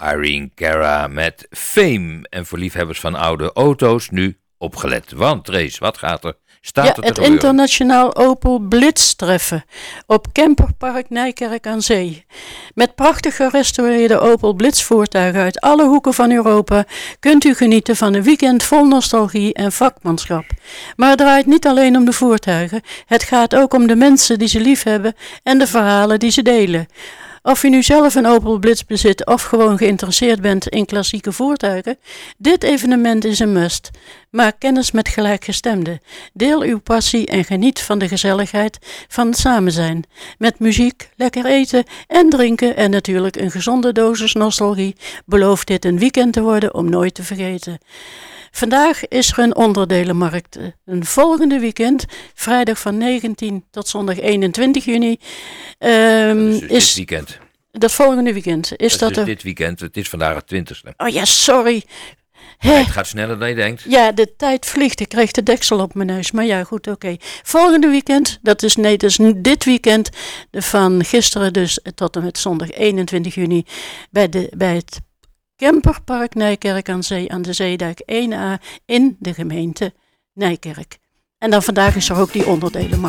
Irene Cara met Fame. En voor liefhebbers van oude auto's nu opgelet. Want Trace, wat gaat er? Staat er te het gebeuren? internationaal Opel Blitz-treffen op Camperpark Nijkerk aan Zee. Met prachtig gerestaureerde Opel Blitz-voertuigen uit alle hoeken van Europa kunt u genieten van een weekend vol nostalgie en vakmanschap. Maar het draait niet alleen om de voertuigen, het gaat ook om de mensen die ze liefhebben en de verhalen die ze delen. Of u nu zelf een Opel Blitz bezit of gewoon geïnteresseerd bent in klassieke voertuigen, dit evenement is een must. Maak kennis met gelijkgestemden. Deel uw passie en geniet van de gezelligheid van het samen zijn. Met muziek, lekker eten en drinken en natuurlijk een gezonde dosis nostalgie belooft dit een weekend te worden om nooit te vergeten. Vandaag is er een onderdelenmarkt. Een volgende weekend, vrijdag van 19 tot zondag 21 juni. Dus dit weekend. Dat volgende weekend. Is dat dus dit weekend, het is vandaag het 20e. Oh ja, sorry. Het gaat sneller dan je denkt. Ja, de tijd vliegt. Ik kreeg de deksel op mijn neus. Maar ja, goed, oké. Volgende weekend, dat is dit weekend. Van gisteren dus tot en met zondag 21 juni. Bij het Camperpark Nijkerk aan Zee, aan de Zeedijk 1A in de gemeente Nijkerk. En dan vandaag is er ook die onderdelenmarkt.